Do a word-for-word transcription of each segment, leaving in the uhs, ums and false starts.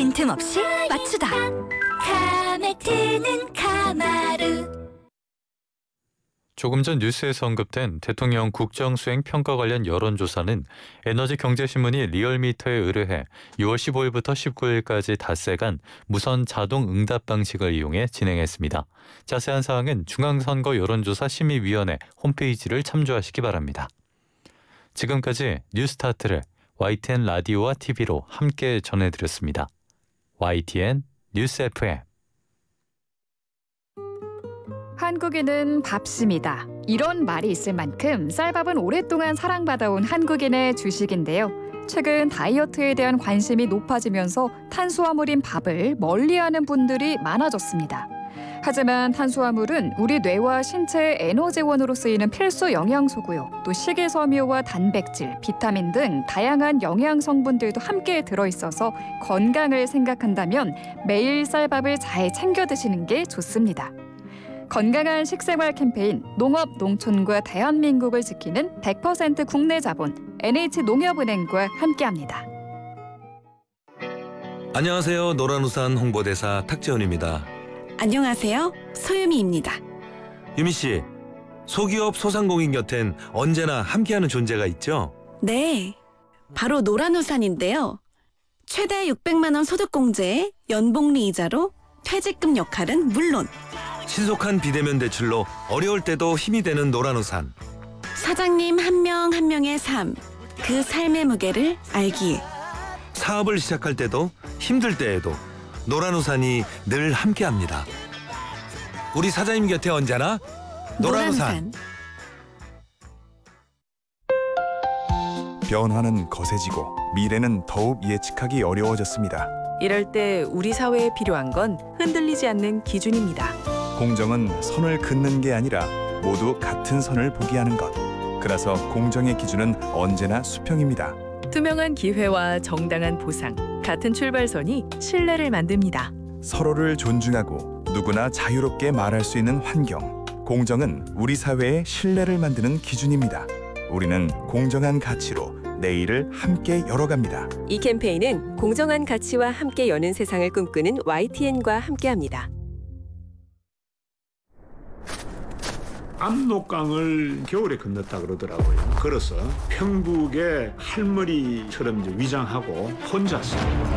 빈틈없이 맞추다. 카메트는 카마루. 조금 전 뉴스에서 언급된 대통령 국정수행 평가 관련 여론조사는 에너지경제신문이 리얼미터에 의뢰해 유월 십오일부터 십구일까지 닷새간 무선 자동 응답 방식을 이용해 진행했습니다. 자세한 사항은 중앙선거 여론조사 심의위원회 홈페이지를 참조하시기 바랍니다. 지금까지 뉴스타트를 와이티엔 라디오와 티비로 함께 전해드렸습니다. 와이티엔 뉴스 에프엠. 한국인은 밥심이다. 이런 말이 있을 만큼 쌀밥은 오랫동안 사랑받아온 한국인의 주식인데요. 최근 다이어트에 대한 관심이 높아지면서 탄수화물인 밥을 멀리하는 분들이 많아졌습니다. 하지만 탄수화물은 우리 뇌와 신체의 에너지원으로 쓰이는 필수 영양소고요. 또 식이섬유와 단백질, 비타민 등 다양한 영양 성분들도 함께 들어있어서 건강을 생각한다면 매일 쌀밥을 잘 챙겨 드시는 게 좋습니다. 건강한 식생활 캠페인 농업, 농촌과 대한민국을 지키는 백 퍼센트 국내 자본 엔에이치농협은행과 함께합니다. 안녕하세요. 노란우산 홍보대사 탁재훈입니다. 안녕하세요. 소유미입니다. 유미 씨, 소기업 소상공인 곁엔 언제나 함께하는 존재가 있죠? 네, 바로 노란우산인데요. 최대 육백만 원 소득공제에 연복리 이자로 퇴직금 역할은 물론 신속한 비대면 대출로 어려울 때도 힘이 되는 노란우산. 사장님 한 명 한 명의 삶, 그 삶의 무게를 알기에 사업을 시작할 때도 힘들 때에도 노란우산이 늘 함께합니다. 우리 사장님 곁에 언제나 노란우산. 변화는 거세지고 미래는 더욱 예측하기 어려워졌습니다. 이럴 때 우리 사회에 필요한 건 흔들리지 않는 기준입니다. 공정은 선을 긋는 게 아니라 모두 같은 선을 보게 하는 것. 그래서 공정의 기준은 언제나 수평입니다. 투명한 기회와 정당한 보상, 같은 출발선이 신뢰를 만듭니다. 서로를 존중하고 누구나 자유롭게 말할 수 있는 환경. 공정은 우리 사회의 신뢰를 만드는 기준입니다. 우리는 공정한 가치로 내일을 함께 열어갑니다. 이 캠페인은 공정한 가치와 함께 여는 세상을 꿈꾸는 와이티엔과 함께합니다. 압록강을 겨울에 건넜다 그러더라고요. 걸어서 평북의 할머니처럼 이제 위장하고 혼자서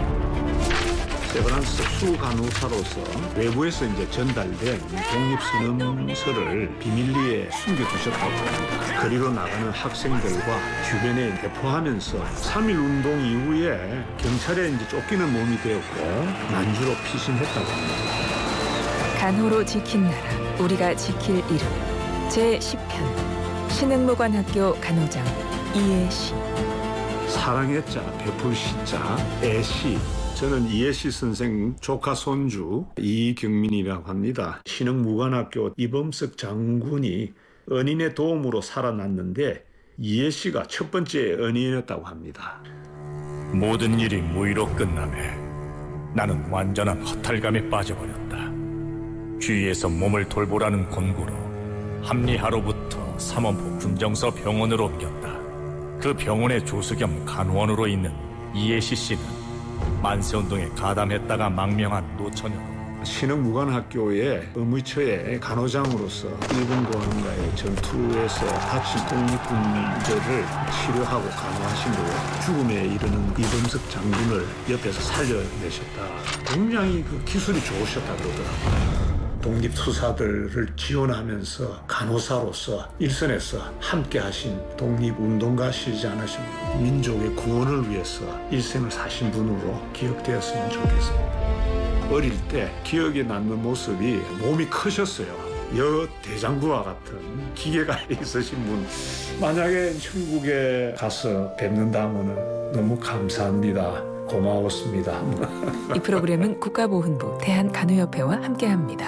세브란스 수간호사로서 외부에서 이제 전달된 독립선언서를 비밀리에 숨겨두셨다고 합니다. 거리로 나가는 학생들과 주변에 대포하면서 삼일 운동 이후에 경찰에 이제 쫓기는 몸이 되었고 난주로 피신했다고 합니다. 간호로 지킨 나라, 우리가 지킬 이름. 제십 편 신흥무관학교 간호장 이예시. 사랑의 자, 베풀 시자, 애시. 저는 이예시 선생 조카 손주 이경민이라고 합니다. 신흥무관학교 이범석 장군이 은인의 도움으로 살아났는데 이예시가 첫 번째 은인이었다고 합니다. 모든 일이 무의로 끝나매 나는 완전한 허탈감에 빠져버렸다. 주위에서 몸을 돌보라는 권고로 합리하로부터 삼원포 군정서 병원으로 옮겼다. 그 병원의 조수 겸 간호원으로 있는 이예시 씨는 만세운동에 가담했다가 망명한 노처녀로 신흥무관학교의 의무처의 간호장으로서 일본과의 전투에서 다친 독립군들을 치료하고 간호하신 거예요. 간호에 이르는 이범석 장군을 옆에서 살려내셨다. 굉장히 그 기술이 좋으셨다 그러더라고요. 독립투사들을 지원하면서 간호사로서 일선에서 함께 하신 독립운동가시지 않으십니까? 민족의 구원을 위해서 일생을 사신 분으로 기억되었으면 좋겠습니다. 어릴 때 기억에 남는 모습이 몸이 크셨어요. 여 대장부와 같은 기계가 있으신 분. 만약에 천국에 가서 뵙는다면 너무 감사합니다. 고마웠습니다. 이 프로그램은 국가보훈부 대한간호협회와 함께합니다.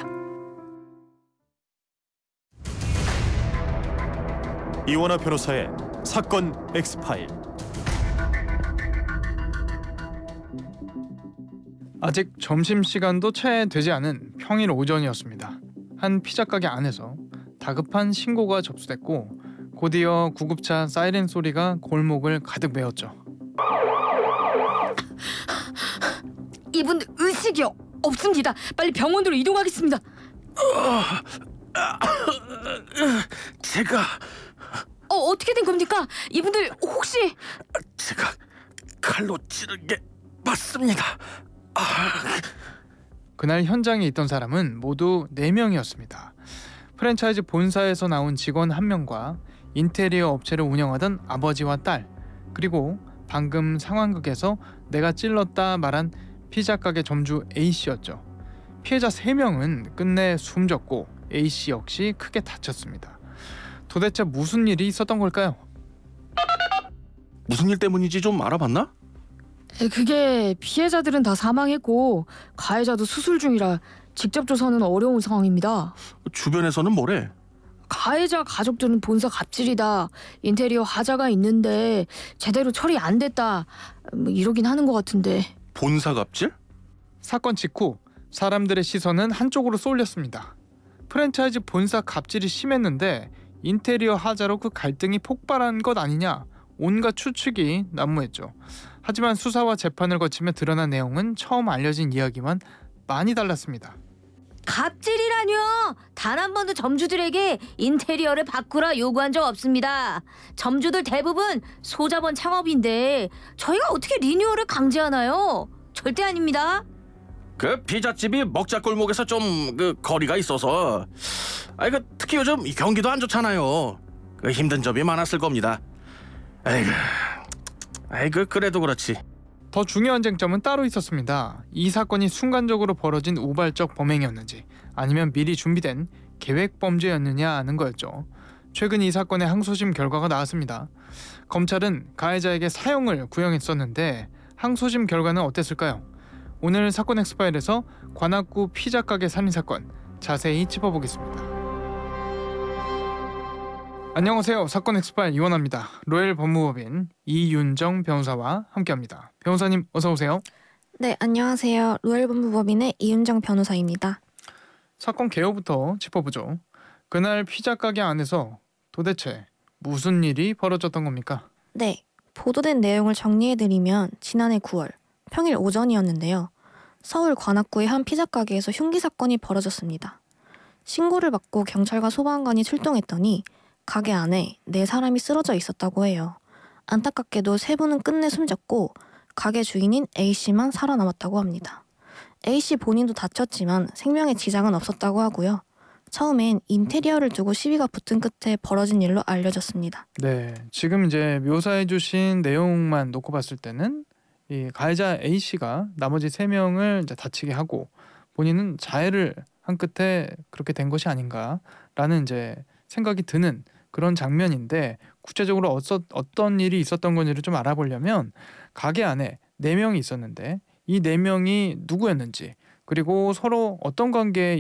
이원화 변호사의 사건 엑스파일. 아직 점심시간도 채 되지 않은 평일 오전이었습니다. 한 피자 가게 안에서 다급한 신고가 접수됐고 곧이어 구급차 사이렌 소리가 골목을 가득 메웠죠. 이분 의식이 없습니다. 빨리 병원으로 이동하겠습니다. 제가 어, 어떻게 된 겁니까? 이분들 혹시 제가 칼로 찌른 게 맞습니다. 아... 그날 현장에 있던 사람은 모두 네 명이었습니다. 프랜차이즈 본사에서 나온 직원 한 명과 인테리어 업체를 운영하던 아버지와 딸, 그리고 방금 상황극에서 내가 찔렀다 말한 피자 가게 점주 A씨였죠. 피해자 세 명은 끝내 숨졌고 A씨 역시 크게 다쳤습니다. 도대체 무슨 일이 있었던 걸까요? 무슨 일 때문인지 좀 알아봤나? 그게 피해자들은 다 사망했고 가해자도 수술 중이라 직접 조사는 어려운 상황입니다. 주변에서는 뭐래? 가해자 가족들은 본사 갑질이다, 인테리어 하자가 있는데 제대로 처리 안 됐다, 뭐 이러긴 하는 것 같은데. 본사 갑질? 사건 직후 사람들의 시선은 한쪽으로 쏠렸습니다. 프랜차이즈 본사 갑질이 심했는데 인테리어 하자로 그 갈등이 폭발한 것 아니냐, 온갖 추측이 난무했죠. 하지만 수사와 재판을 거치며 드러난 내용은 처음 알려진 이야기만 많이 달랐습니다. 갑질이라뇨! 단 한 번도 점주들에게 인테리어를 바꾸라 요구한 적 없습니다. 점주들 대부분 소자본 창업인데 저희가 어떻게 리뉴얼을 강제하나요? 절대 아닙니다. 그 피자집이 먹자 골목에서 좀 그 거리가 있어서, 아이 그 특히 요즘 경기도 안 좋잖아요. 그 힘든 점이 많았을 겁니다. 아이고, 아이고 그래도 그렇지. 더 중요한 쟁점은 따로 있었습니다. 이 사건이 순간적으로 벌어진 우발적 범행이었는지 아니면 미리 준비된 계획 범죄였느냐 하는 거였죠. 최근 이 사건의 항소심 결과가 나왔습니다. 검찰은 가해자에게 사형을 구형했었는데 항소심 결과는 어땠을까요? 오늘 사건 엑스파일에서 관악구 피자 가게 살인 사건 자세히 짚어보겠습니다. 안녕하세요. 사건 엑스파일 이원화입니다. 로열 법무법인 이윤정 변호사와 함께합니다. 변호사님 어서 오세요. 네, 안녕하세요. 로열 법무법인의 이윤정 변호사입니다. 사건 개요부터 짚어보죠. 그날 피자 가게 안에서 도대체 무슨 일이 벌어졌던 겁니까? 네, 보도된 내용을 정리해드리면 지난해 구월 평일 오전이었는데요. 서울 관악구의 한 피자 가게에서 흉기 사건이 벌어졌습니다. 신고를 받고 경찰과 소방관이 출동했더니 가게 안에 네 사람이 쓰러져 있었다고 해요. 안타깝게도 세 분은 끝내 숨졌고 가게 주인인 A씨만 살아남았다고 합니다. A씨 본인도 다쳤지만 생명에 지장은 없었다고 하고요. 처음엔 인테리어를 두고 시비가 붙은 끝에 벌어진 일로 알려졌습니다. 네, 지금 이제 묘사해주신 내용만 놓고 봤을 때는 이 가해자 A씨가 나머지 세 명을 이제 다치게 하고 본인은 자해를 한 끝에 그렇게 된 것이 아닌가라는 이제 생각이 드는 그런 장면인데, 구체적으로 어서, 어떤 일이 있었던 건지를 좀 알아보려면 가게 안에 네 명이 있었는데 이 네 명이 누구였는지, 그리고 서로 어떤 관계에